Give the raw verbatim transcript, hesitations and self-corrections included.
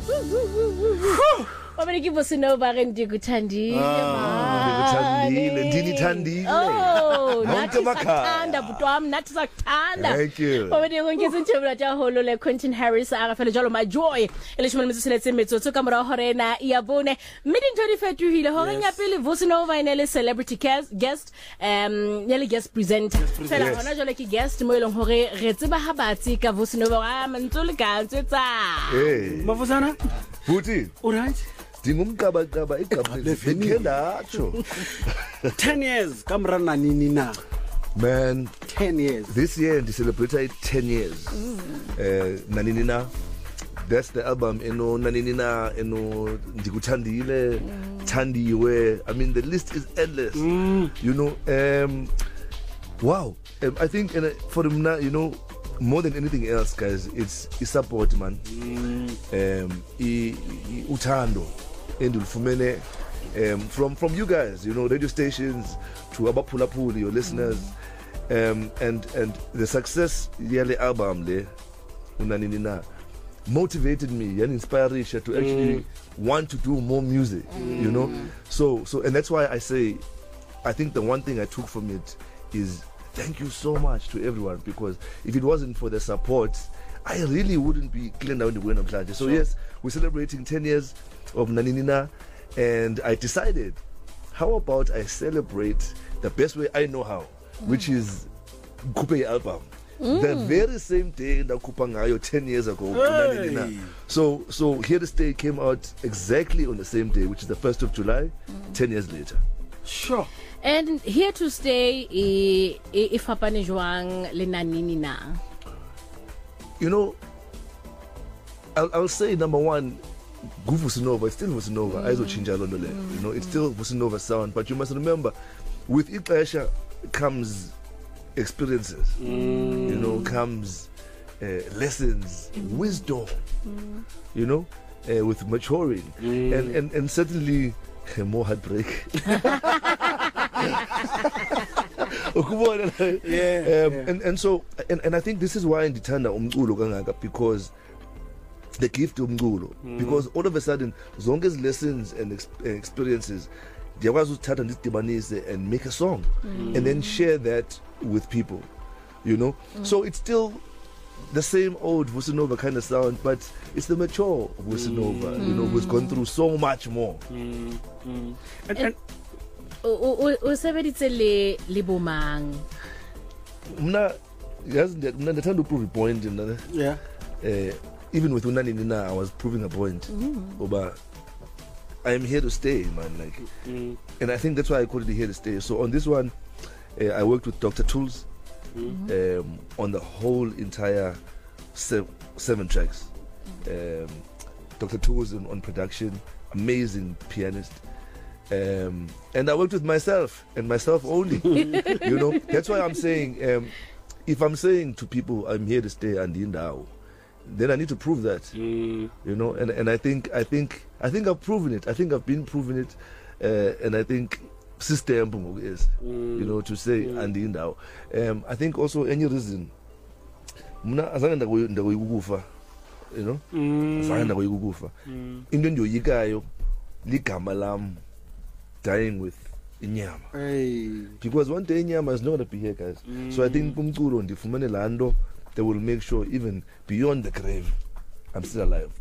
Wabona ke Bosenova re ndikuthandile man. Ndikuthandile, ndini thandile. Oh, nathi Nonke emakhaya. sakuthanda butwami, nathi sakuthanda. Thank you. Wabona konke sintshebula tja holo le Quentin Harris a gafela jalo ma joy. Ele shimane metsotso metsotso ka mora hore na ya bone. Mmedi ntho di fetohile hore nya pele Bosenova ine le celebrity guest um ya le guest presenter. Fela hona jalo ke guest mo eleng hore re tseba ha batsi ka Bosenova ga mantsole ka ntsetsa. Hey. Mafusana? Buti. All right. Dingumkaba kaba igaba lekenda acho. ten years kamrana nini na? Man, ten years. this year they celebrated ten years. Uh, Naninina. That's the album, you know, Naninina, you know, Ndikuthandile, Thandiwe. I mean, the list is endless. Mm. You know, um, wow. Um, I think uh, for them now, you know, more than anything else, guys, it's it's support, man. Mm. Um, i, i, utando, and ulfumene, um, from from you guys, you know, radio stations to abapulapuli, your listeners, um, and and the success yearly album le, unaninina, motivated me and inspired me to actually mm. want to do more music, mm. you know. So so and that's why I say, I think the one thing I took from it is thank you so much to everyone, because if it wasn't for the support, I really wouldn't be clean down the way of Klanje. So sure. Yes, we're celebrating ten years of Naninina, and I decided, how about I celebrate the best way I know how, mm. which is Kupe album. Mm. The very same day that Kupangayo ten years ago. Hey. Naninina. So so Here to Stay came out exactly on the same day, which is the first of July, mm. ten years later. Sure. And Here to Stay e e fapane jwang le Naninina. You know, I'll, I'll say number one, Gu Bosenova, it's still Bosenova, mm. Aizochinja Londole. Mm. You know, it's still Bosenova sound, but you must remember, with Ixesha comes experiences, mm. you know, comes uh, lessons, mm. wisdom, mm. you know, uh, with maturing, mm. and, and, and certainly uh, more heartbreak. yeah, um, yeah. And, and so, and, and I think this is why in Ndithanda umculo kangaka, because the gift umculo, mm. because all of a sudden, zonke ezi lessons and ex experiences, ndiyakwazi uzithatha ndizidibanise and make a song, mm. and then share that with people, you know. Mm. So it's still the same old Bosenova kind of sound, but it's the mature Bosenova, mm. you know, who's gone through so much more. Mm. Mm. And, and o sebeditse le le bomang. Mna yazi mna ndathanda uprove a point mna. Yeah. Uh, even with Unaninina, I was proving a point. Mm. Oba, I am here to stay, man. Like, mm. and I think that's why I called it Here to Stay. So on this one, uh, I worked with Doctor Tools mm. um, on the whole entire se seven tracks. Um, Doctor Tools on, on production, amazing pianist. Um, and I worked with myself and myself only. You know, that's why I'm saying, um, if I'm saying to people I'm here to stay and in now, then I need to prove that. Mm. You know, and and I think I think I think I've proven it. I think I've been proving it, uh, and I think system is, mm. you know, to say mm. and in now. Um, I think also any reason, mna azange ndakuyibufa, you know, azange ndakuyibufa. Into ndoyikayo ligama lam. Dying with inyama. Hey. Because one day inyama is not going to be here, guys. Mm. So I think umculo ndifumane lando, they will make sure even beyond the grave, I'm still alive.